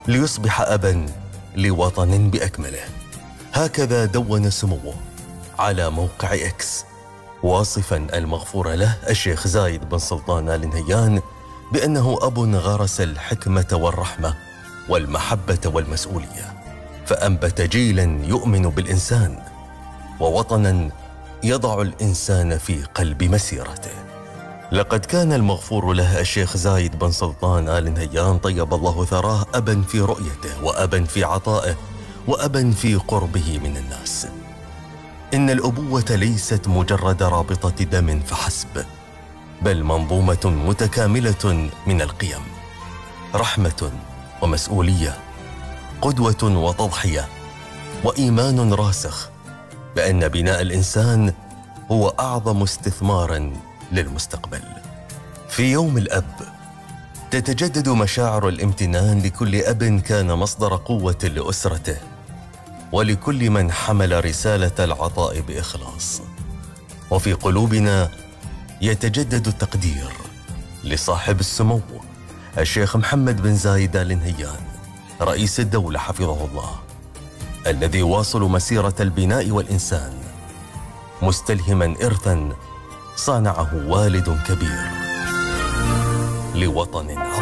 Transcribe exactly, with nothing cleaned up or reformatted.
ليصبح أبا لوطن بأكمله. هكذا دون سموه على موقع إكس، واصفا المغفور له الشيخ زايد بن سلطان آل نهيان بأنه أب غرس الحكمة والرحمة والمحبة والمسؤولية، فأنبت جيلا يؤمن بالإنسان ووطنا يضع الإنسان في قلب مسيرته. لقد كان المغفور له الشيخ زايد بن سلطان آل نهيان طيب الله ثراه أبا في رؤيته، وأبا في عطائه، وأبا في قربه من الناس. إن الأبوة ليست مجرد رابطة دم فحسب، بل منظومة متكاملة من القيم، رحمة ومسؤولية، قدوة وتضحية، وإيمان راسخ بأن بناء الإنسان هو أعظم استثمار للمستقبل. في يوم الأب تتجدد مشاعر الامتنان لكل أب كان مصدر قوة لأسرته، ولكل من حمل رسالة العطاء بإخلاص. وفي قلوبنا يتجدد التقدير لصاحب السمو الشيخ محمد بن زايد آل نهيان رئيس الدولة حفظه الله، الذي يواصل مسيرة البناء والإنسان مستلهما إرثا صانعه والد كبير لوطن عظيم.